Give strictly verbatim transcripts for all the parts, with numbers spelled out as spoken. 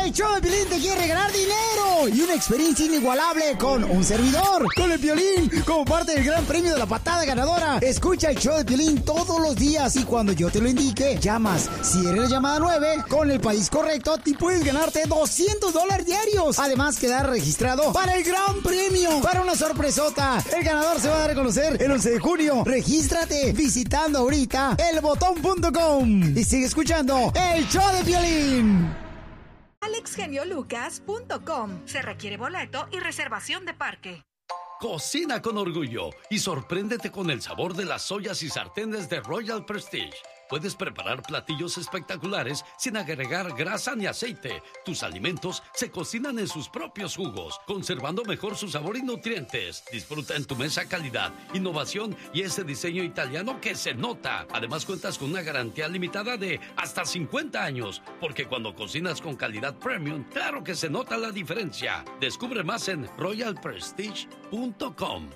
El show de Piolín te quiere regalar dinero y una experiencia inigualable con un servidor, con el Piolín, como parte del gran premio de la patada ganadora. Escucha el show de Piolín todos los días y cuando yo te lo indique, llamas. Si eres la llamada nueve, con el país correcto, te puedes ganarte doscientos dólares diarios. Además, quedar registrado para el gran premio, para una sorpresota. El ganador se va a dar a conocer el once de junio. Regístrate visitando ahorita el botón punto com y sigue escuchando el show de Piolín. alex genio lucas punto com. Se requiere boleto y reservación de parque. Cocina con orgullo y sorpréndete con el sabor de las ollas y sartenes de Royal Prestige. Puedes preparar platillos espectaculares sin agregar grasa ni aceite. Tus alimentos se cocinan en sus propios jugos, conservando mejor su sabor y nutrientes. Disfruta en tu mesa calidad, innovación y ese diseño italiano que se nota. Además, cuentas con una garantía limitada de hasta cincuenta años, porque cuando cocinas con calidad premium, claro que se nota la diferencia. Descubre más en royal prestige punto com.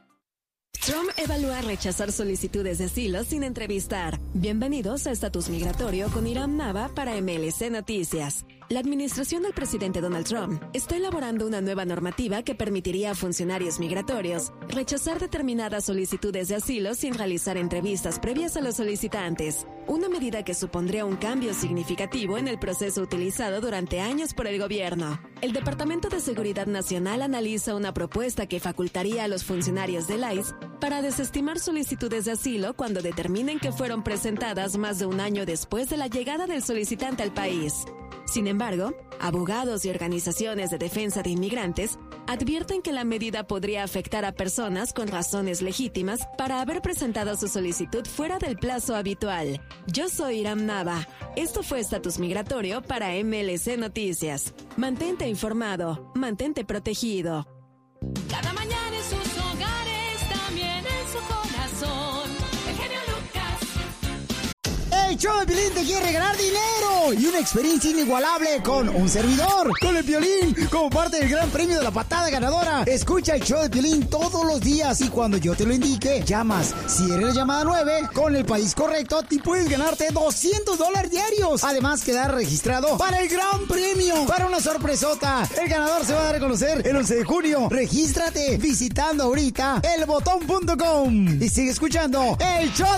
Trump evalúa rechazar solicitudes de asilo sin entrevistar. Bienvenidos a Estatus Migratorio con Iram Nava para M L C Noticias. La administración del presidente Donald Trump está elaborando una nueva normativa que permitiría a funcionarios migratorios rechazar determinadas solicitudes de asilo sin realizar entrevistas previas a los solicitantes. Una medida que supondría un cambio significativo en el proceso utilizado durante años por el gobierno. El Departamento de Seguridad Nacional analiza una propuesta que facultaría a los funcionarios del I C E para desestimar solicitudes de asilo cuando determinen que fueron presentadas más de un año después de la llegada del solicitante al país. Sin embargo, abogados y organizaciones de defensa de inmigrantes advierten que la medida podría afectar a personas con razones legítimas para haber presentado su solicitud fuera del plazo habitual. Yo soy Iram Nava. Esto fue Estatus Migratorio para M L C Noticias. Mantente informado, mantente protegido. Cada mañana en sus hogares, también en su corazón. El genio Lucas. El show de Piolín te quiere regalar dinero y una experiencia inigualable con un servidor, con el Piolín, como parte del gran premio de la patada ganadora. Escucha el show de Piolín todos los días y cuando yo te lo indique, llamas. Si eres la llamada nueve, con el país correcto, te puedes ganarte doscientos dólares diarios. Además, quedar registrado para el gran premio, para una sorpresota. El ganador se va a dar a conocer el once de junio. Regístrate visitando ahorita el botón punto com y sigue escuchando el show